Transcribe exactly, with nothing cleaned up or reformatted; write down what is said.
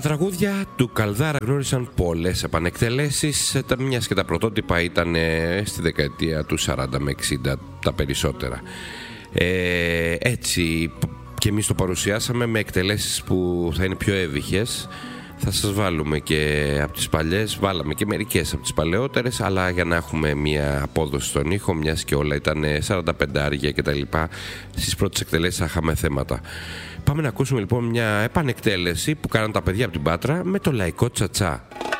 Τα τραγούδια του Καλδάρα γνώρισαν πολλές επανεκτελέσεις, μιας και τα πρωτότυπα ήταν στη δεκαετία του σαράντα με εξήντα τα περισσότερα. Ε, έτσι και εμείς το παρουσιάσαμε με εκτελέσεις που θα είναι πιο εύβυχες. Θα σας βάλουμε και από τις παλιές, βάλαμε και μερικές από τις παλαιότερες, αλλά για να έχουμε μια απόδοση στον ήχο, μιας και όλα ήταν σαράντα πέντε άρια και τα λοιπά, στις πρώτες εκτελέσεις θα είχαμε θέματα. Πάμε να ακούσουμε λοιπόν μια επανεκτέλεση που κάναν τα παιδιά από την Πάτρα με το λαϊκό τσατσά.